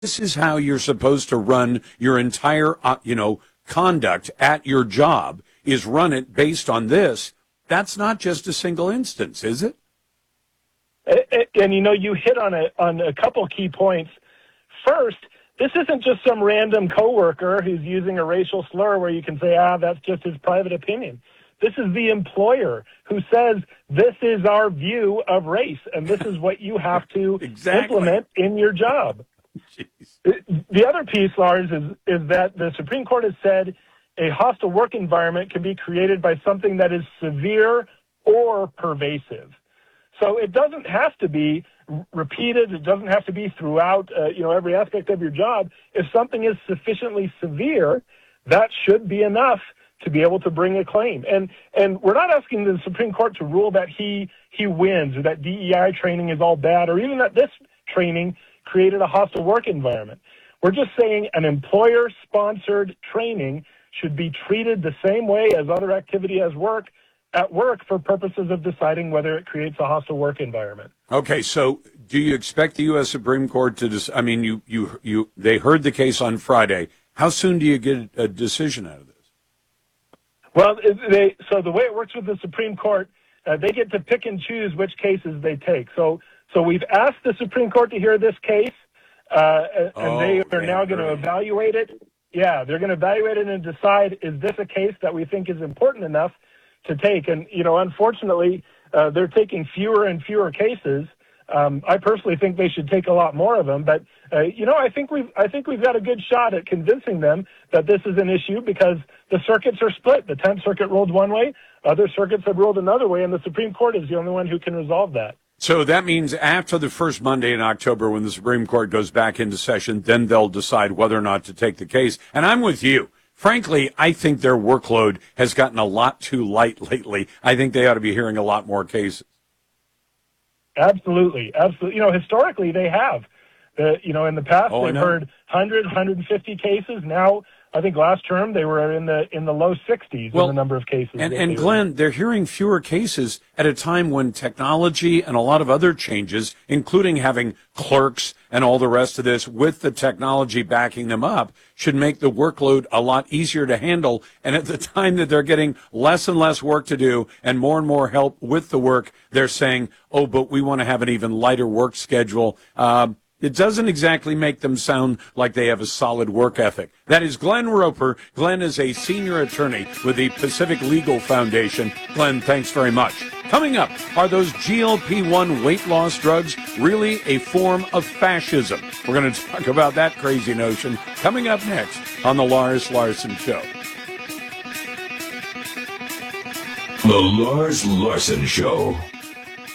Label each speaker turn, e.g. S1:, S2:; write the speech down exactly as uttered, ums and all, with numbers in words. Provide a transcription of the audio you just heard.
S1: this is how you're supposed to run your entire, uh, you know, conduct at your job, is run it based on this. That's not just a single instance, is it?
S2: And, and you know, you hit on a on a couple key points. First, this isn't just some random coworker who's using a racial slur where you can say, ah, that's just his private opinion. This is the employer who says, this is our view of race, and this is what you have to
S1: exactly.
S2: implement in your job. Jeez. The other piece, Lars, is, is that the Supreme Court has said a hostile work environment can be created by something that is severe or pervasive. So it doesn't have to be repeated. It doesn't have to be throughout, uh, you know, every aspect of your job. If something is sufficiently severe, that should be enough to be able to bring a claim. And and we're not asking the Supreme Court to rule that he he wins, or that D E I training is all bad, or even that this training created a hostile work environment. We're just saying an employer-sponsored training should be treated the same way as other activity as work at work for purposes of deciding whether it creates a hostile work environment.
S1: Okay, so do you expect the U S Supreme Court to dis- I mean, you, you, you, they heard the case on Friday. How soon do you get a decision out of this?
S2: Well, they, so the way it works with the Supreme Court, uh, they get to pick and choose which cases they take. So, so we've asked the Supreme Court to hear this case, uh, and
S1: oh,
S2: they are
S1: man,
S2: now going to evaluate it. Yeah, they're going to evaluate it and decide, is this a case that we think is important enough to take? And, you know, unfortunately, uh, they're taking fewer and fewer cases. Um, I personally think they should take a lot more of them, but uh, you know, I think we've I think we've got a good shot at convincing them that this is an issue, because the circuits are split. The tenth Circuit ruled one way, other circuits have ruled another way, and the Supreme Court is the only one who can resolve that.
S1: So that means after the first Monday in October, when the Supreme Court goes back into session, then they'll decide whether or not to take the case. And I'm with you. Frankly, I think their workload has gotten a lot too light lately. I think they ought to be hearing a lot more cases.
S2: Absolutely, absolutely. You know, historically they have. Uh, you know, in the past
S1: oh,
S2: they've heard one hundred, one hundred fifty cases. Now, I think last term they were in the in the low sixties well, in the number of cases.
S1: And, and Glenn, they're hearing fewer cases at a time when technology and a lot of other changes, including having clerks and all the rest of this with the technology backing them up, should make the workload a lot easier to handle. And at the time that they're getting less and less work to do and more and more help with the work, they're saying, oh, but we want to have an even lighter work schedule. Um, It doesn't exactly make them sound like they have a solid work ethic. That is Glenn Roper. Glenn is a senior attorney with the Pacific Legal Foundation. Glenn, thanks very much. Coming up, are those G L P one weight loss drugs really a form of fascism? We're going to talk about that crazy notion coming up next on The Lars Larson Show.
S3: The Lars Larson Show.